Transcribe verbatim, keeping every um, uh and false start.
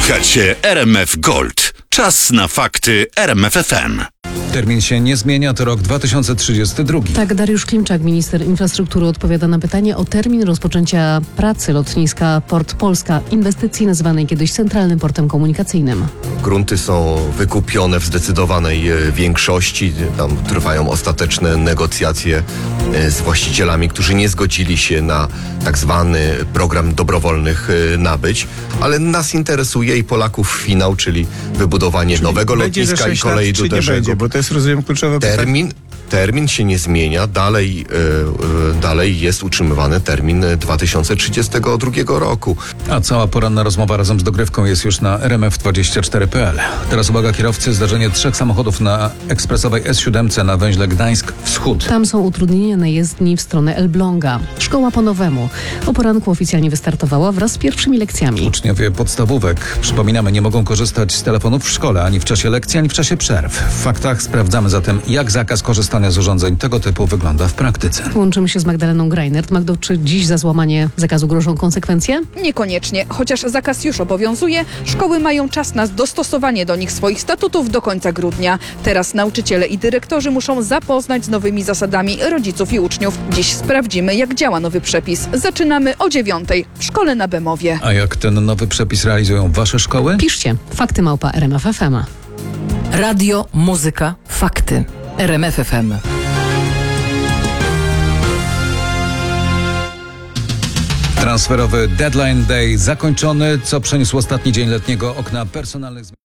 Słuchacie R M F Gold. Czas na fakty R M F F M. Termin się nie zmienia, to rok dwa tysiące trzydziesty drugi. Tak, Dariusz Klimczak, minister infrastruktury, odpowiada na pytanie o termin rozpoczęcia pracy lotniska Port Polska, inwestycji nazywanej kiedyś Centralnym Portem Komunikacyjnym. Grunty są wykupione w zdecydowanej e, większości. Tam trwają ostateczne negocjacje e, z właścicielami, którzy nie zgodzili się na tak zwany program dobrowolnych e, nabyć. Ale nas interesuje i Polaków finał, czyli wybudowanie Czyli nowego będzie za lotniska i sześć lat, kolei czy nie Duderzego. będzie, bo to jest, rozumiem, kluczowe pytanie. Termin, termin się nie zmienia, dalej, e, e, dalej jest utrzymywany termin dwa tysiące trzydziestego drugiego roku. A cała poranna rozmowa razem z dogrywką jest już na R M F dwadzieścia cztery kropka p l. Teraz uwaga kierowcy, zdarzenie trzech samochodów na ekspresowej S siedem na węźle Gdańsk Wschód. Tam są utrudnienia na jezdni w stronę Elbląga. Szkoła po nowemu. O poranku oficjalnie wystartowała wraz z pierwszymi lekcjami. Uczniowie podstawówek, przypominamy, nie mogą korzystać z telefonów w szkole, ani w czasie lekcji, ani w czasie przerw. W faktach sprawdzamy zatem, jak zakaz korzystania z urządzeń tego typu wygląda w praktyce. Łączymy się z Magdaleną Greinert. Magdo, czy dziś za złamanie zakazu grożą konsekwencje? Niekoniecznie. Chociaż zakaz już obowiązuje, szkoły mają czas na dostosowanie do nich swoich statutów do końca grudnia. Teraz nauczyciele i dyrektorzy muszą zapoznać z nowymi zasadami rodziców i uczniów. Dziś sprawdzimy, jak działa nowy przepis. Zaczynamy o dziewiątej w szkole na Bemowie. A jak ten nowy przepis realizują wasze szkoły? Piszcie. Fakty małpa R M F F M. Radio, muzyka, fakty. R M F F M. Transferowy Deadline Day zakończony, co przeniósł ostatni dzień letniego okna personalnych zmian.